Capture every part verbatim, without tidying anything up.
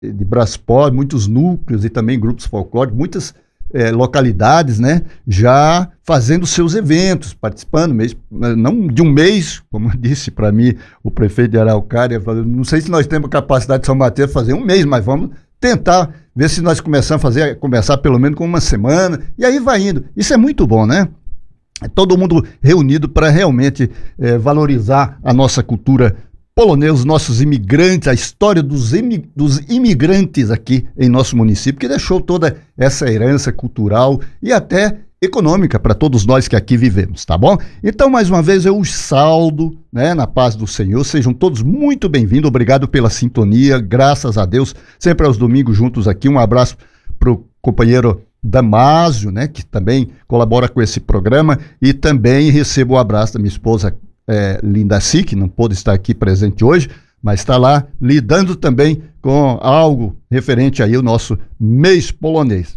de Braspó, muitos núcleos e também grupos folclóricos, muitas é, localidades, né, já fazendo seus eventos, participando, mês, não de um mês, como disse para mim o prefeito de Araucária, não sei se nós temos capacidade de São Mateus de fazer um mês, mas vamos tentar ver se nós começamos a fazer, começar pelo menos com uma semana, e aí vai indo. Isso é muito bom, né? Todo mundo reunido para realmente é, valorizar a nossa cultura polonesa, os nossos imigrantes, a história dos, imi, dos imigrantes aqui em nosso município, que deixou toda essa herança cultural e até econômica para todos nós que aqui vivemos, tá bom? Então, mais uma vez, eu os saldo, né, na paz do Senhor, sejam todos muito bem-vindos, obrigado pela sintonia, graças a Deus, sempre aos domingos juntos aqui, um abraço pro companheiro Damásio, né, que também colabora com esse programa, e também recebo o abraço da minha esposa é, Lindaci, que não pôde estar aqui presente hoje, mas está lá lidando também com algo referente aí ao nosso mês polonês.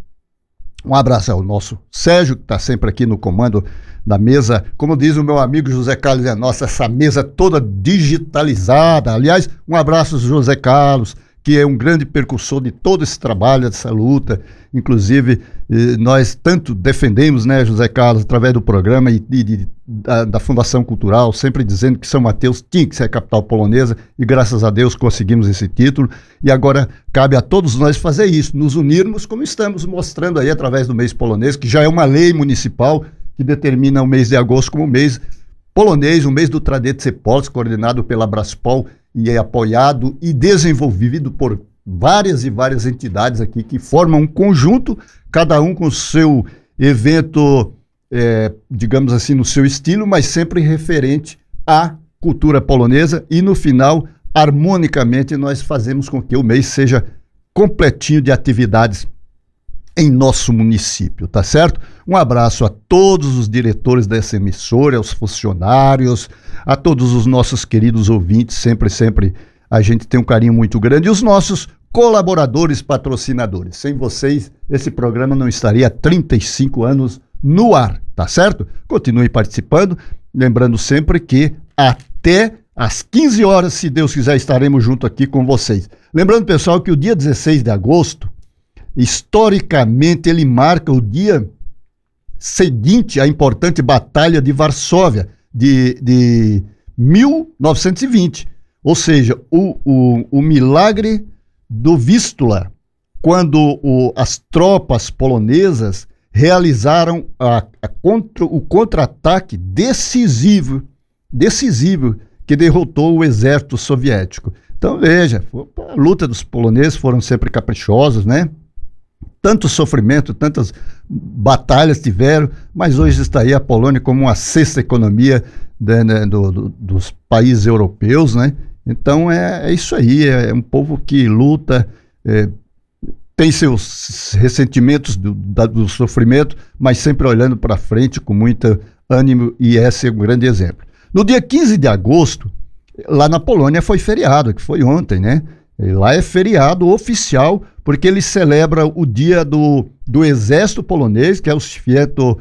Um abraço ao nosso Sérgio, que está sempre aqui no comando da mesa, como diz o meu amigo José Carlos, é nossa, essa mesa toda digitalizada. Aliás, um abraço ao José Carlos, que é um grande percursor de todo esse trabalho, dessa luta. Inclusive, eh, nós tanto defendemos, né, José Carlos, através do programa e, e de, da, da Fundação Cultural, sempre dizendo que São Mateus tinha que ser a capital polonesa, e graças a Deus conseguimos esse título, e agora cabe a todos nós fazer isso, nos unirmos, como estamos mostrando aí através do mês polonês, que já é uma lei municipal que determina o mês de agosto como mês polonês, o mês do Tradetse Polski, coordenado pela Braspol, e é apoiado e desenvolvido por várias e várias entidades aqui que formam um conjunto, cada um com o seu evento, é, digamos assim, no seu estilo, mas sempre referente à cultura polonesa, e no final, harmonicamente, nós fazemos com que o mês seja completinho de atividades em nosso município, tá certo? Um abraço a todos os diretores dessa emissora, aos funcionários, a todos os nossos queridos ouvintes, sempre, sempre a gente tem um carinho muito grande, e os nossos colaboradores, patrocinadores. Sem vocês, esse programa não estaria há trinta e cinco anos no ar, tá certo? Continue participando, lembrando sempre que até às quinze horas, se Deus quiser, estaremos junto aqui com vocês. Lembrando, pessoal, que o dia dezesseis de agosto, historicamente, ele marca o dia seguinte à importante Batalha de Varsóvia, de, de mil novecentos e vinte. Ou seja, o, o, o milagre do Vístula, quando o, as tropas polonesas realizaram a, a contra, o contra-ataque decisivo, decisivo que derrotou o exército soviético. Então, veja, a luta dos poloneses foram sempre caprichosos, né? Tanto sofrimento, tantas batalhas tiveram, mas hoje está aí a Polônia como uma sexta economia de, né, do, do, dos países europeus, né? Então é, é isso aí, é, é um povo que luta, é, tem seus ressentimentos do, da, do sofrimento, mas sempre olhando para frente com muito ânimo, e esse é um grande exemplo. No dia quinze de agosto, lá na Polônia foi feriado, que foi ontem, né? E lá é feriado oficial, porque ele celebra o dia do, do exército polonês, que é o Święto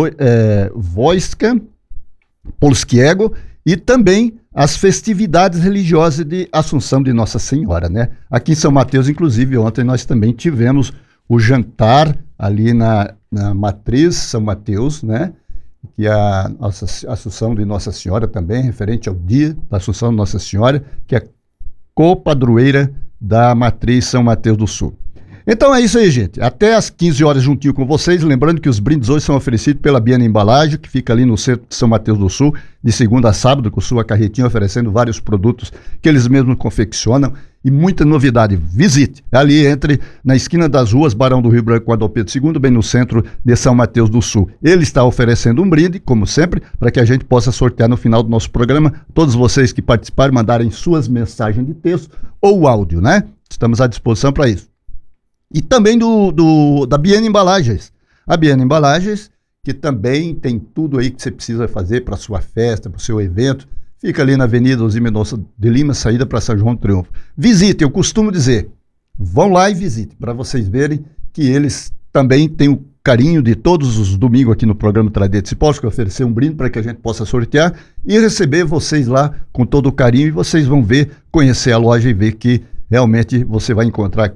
é, Wojska Polskiego, e também as festividades religiosas de Assunção de Nossa Senhora, né? Aqui em São Mateus, inclusive, ontem nós também tivemos o jantar ali na, na Matriz São Mateus, né? Que é a nossa Assunção de Nossa Senhora também, referente ao dia da Assunção de Nossa Senhora, que é copadroeira da Matriz São Mateus do Sul. Então é isso aí, gente. Até às quinze horas juntinho com vocês. Lembrando que os brindes hoje são oferecidos pela Biana Embalagem, que fica ali no centro de São Mateus do Sul, de segunda a sábado, com sua carretinha oferecendo vários produtos que eles mesmos confeccionam e muita novidade. Visite ali entre na esquina das ruas Barão do Rio Branco com Adão Pedro segundo, bem no centro de São Mateus do Sul. Ele está oferecendo um brinde, como sempre, para que a gente possa sortear no final do nosso programa. Todos vocês que participarem, mandarem suas mensagens de texto ou áudio, né? Estamos à disposição para isso. E também do, do, da Biana Embalagens. A Biana Embalagens, que também tem tudo aí que você precisa fazer para a sua festa, para o seu evento. Fica ali na Avenida Osir Mendonça de Lima, saída para São João do Triunfo. Visite, eu costumo dizer, vão lá e visite, para vocês verem que eles também têm o carinho de todos os domingos aqui no programa Tradetse Polski, oferecer um brinde para que a gente possa sortear e receber vocês lá com todo o carinho, e vocês vão ver, conhecer a loja e ver que realmente você vai encontrar